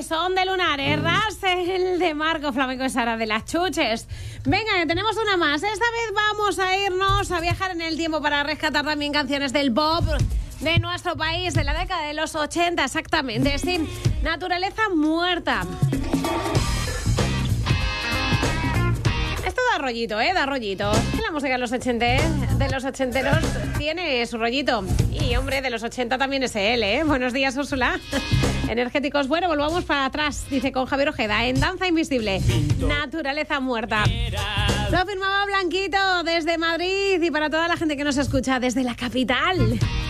Son de Lunares, Russell de Marco Flamenco y Sara de las Chuches. Venga, que tenemos una más. Esta vez vamos a irnos a viajar en el tiempo para rescatar también canciones del pop de nuestro país, de la década de los 80, exactamente. Sí, Naturaleza Muerta. Esto da rollito, da rollito. La música de los ochenteros tiene su rollito. Y, hombre, de los 80 también es él, Buenos días, Úrsula. Energéticos. Bueno, volvamos para atrás, dice con Javier Ojeda, en Danza Invisible. Naturaleza Muerta. Lo firmaba Blanquito desde Madrid y para toda la gente que nos escucha desde la capital.